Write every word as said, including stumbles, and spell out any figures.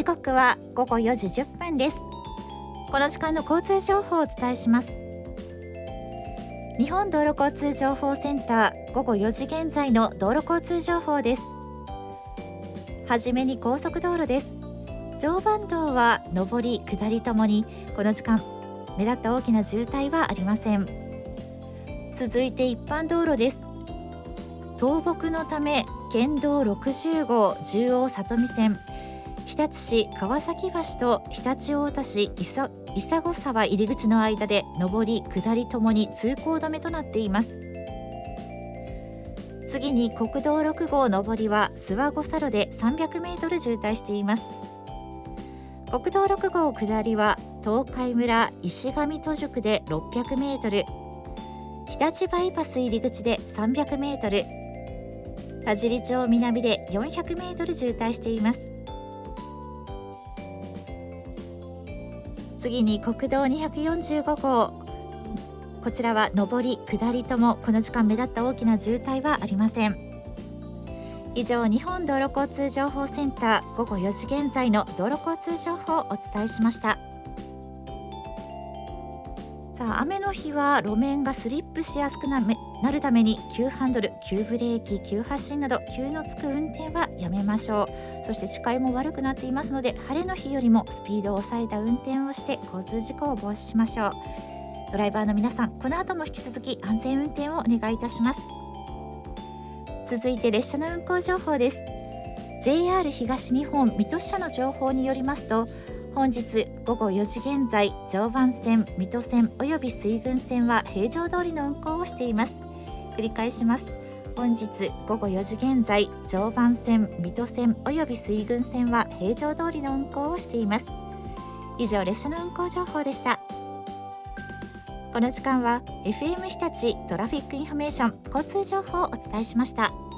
時刻はごごよじじゅっぷんです。この時間の交通情報をお伝えします。日本道路交通情報センターごごよじ現在の道路交通情報です。はじめに高速道路です。常磐道は上り下りともにこの時間目立った大きな渋滞はありません。続いて一般道路です。倒木のため県道ろくじゅうごう中央里見線、日立市川崎橋と常陸太田市伊佐子沢入り口の間で上り下りともに通行止めとなっています。次に国道ろくごう上りは諏訪五差路でさんびゃくメートル渋滞しています。国道ろくごう下りは東海村石上戸宿でろっぴゃくメートル、日立バイパス入り口でさんびゃくメートル、田尻町南でよんひゃくメートル渋滞しています。次に国道にひゃくよんじゅうごごう、こちらは上り下りともこの時間目立った大きな渋滞はありません。以上、日本道路交通情報センターごごよじ現在の道路交通情報をお伝えしました。さあ、雨の日は路面がスリップしやすくなるために急ハンドル、急ブレーキ、急発進など急のつく運転はやめましょう。そして視界も悪くなっていますので、晴れの日よりもスピードを抑えた運転をして交通事故を防止しましょう。ドライバーの皆さん、この後も引き続き安全運転をお願いいたします。続いて列車の運行情報です。 ジェイアール 東日本水戸支社の情報によりますと、本日ごごよじ現在、常磐線、水戸線および水郡線は平常通りの運行をしています。繰り返します。本日ごごよじ現在、常磐線、水戸線および水郡線は平常通りの運行をしています。以上、列車の運行情報でした。この時間は エフエム 日立トラフィックインフォメーション交通情報をお伝えしました。